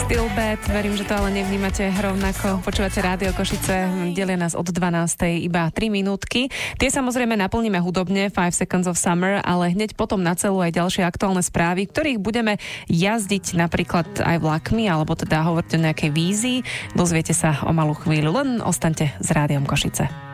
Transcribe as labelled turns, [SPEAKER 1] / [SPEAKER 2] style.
[SPEAKER 1] Still bad, verím, že to ale nevnímate rovnako. Počúvate Rádio Košice, delia nás od 12. iba 3 minútky. Tie samozrejme naplníme hudobne, 5 Seconds of Summer, ale hneď potom na celú aj ďalšie aktuálne správy, ktorých budeme jazdiť napríklad aj vlakmi, alebo teda hovoriť o nejakej vízii. Dozviete sa o malú chvíľu, len ostaňte s Rádiom Košice.